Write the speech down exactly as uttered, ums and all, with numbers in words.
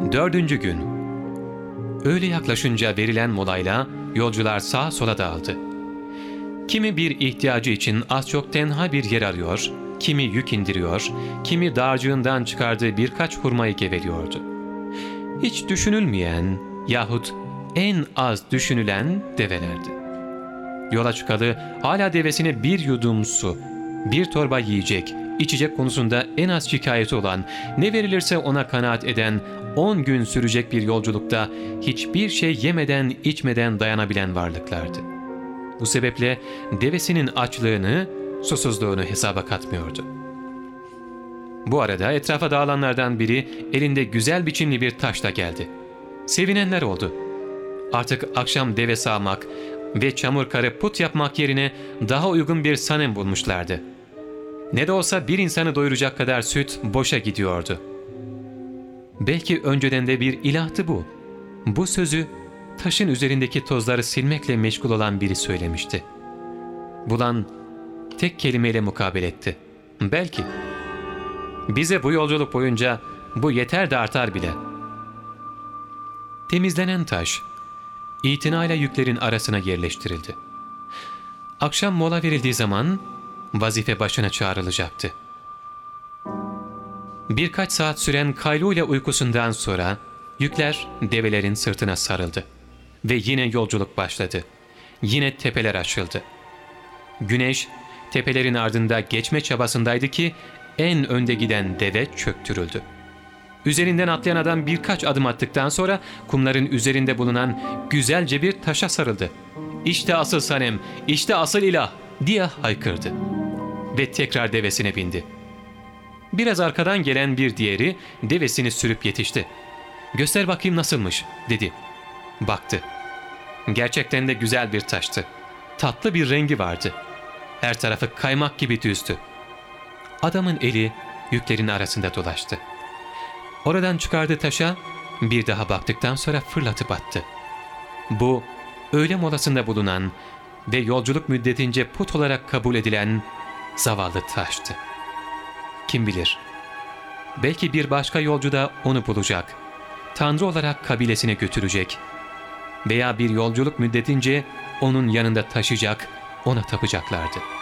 Dördüncü gün. Öğle yaklaşınca verilen molayla yolcular sağa sola dağıldı. Kimi bir ihtiyacı için az çok tenha bir yer arıyor, kimi yük indiriyor, kimi dağarcığından çıkardığı birkaç hurmayı geveliyordu. Hiç düşünülmeyen yahut en az düşünülen develerdi. Yola çıkalı hala devesine bir yudum su, bir torba yiyecek, içecek konusunda en az şikayeti olan, ne verilirse ona kanaat eden, on gün sürecek bir yolculukta hiçbir şey yemeden içmeden dayanabilen varlıklardı. Bu sebeple devesinin açlığını, susuzluğunu hesaba katmıyordu. Bu arada etrafa dağılanlardan biri elinde güzel biçimli bir taşla geldi. Sevinenler oldu. Artık akşam deve sağmak ve çamur karı put yapmak yerine daha uygun bir sanem bulmuşlardı. Ne de olsa bir insanı doyuracak kadar süt boşa gidiyordu. Belki önceden de bir ilahtı bu. Bu sözü taşın üzerindeki tozları silmekle meşgul olan biri söylemişti. Bulan tek kelimeyle mukabele etti. Belki. Bize bu yolculuk boyunca bu yeter de artar bile. Temizlenen taş itinayla yüklerin arasına yerleştirildi. Akşam mola verildiği zaman vazife başına çağrılacaktı. Birkaç saat süren kaylule uykusundan sonra yükler develerin sırtına sarıldı. Ve yine yolculuk başladı. Yine tepeler aşıldı. Güneş tepelerin ardında geçme çabasındaydı ki en önde giden deve çöktürüldü. Üzerinden atlayan adam birkaç adım attıktan sonra kumların üzerinde bulunan güzelce bir taşa sarıldı. "İşte asıl Sanem, işte asıl ilah!" diye haykırdı. Ve tekrar devesine bindi. Biraz arkadan gelen bir diğeri devesini sürüp yetişti. "Göster bakayım nasılmış," dedi. Baktı. Gerçekten de güzel bir taştı. Tatlı bir rengi vardı. Her tarafı kaymak gibi düzdü. Adamın eli yüklerin arasında dolaştı. Oradan çıkardığı taşa bir daha baktıktan sonra fırlatıp attı. Bu öğle molasında bulunan ve yolculuk müddetince put olarak kabul edilen zavallı taştı. Kim bilir, belki bir başka yolcu da onu bulacak, Tanrı olarak kabilesine götürecek veya bir yolculuk müddetince onun yanında taşıyacak, ona tapacaklardı.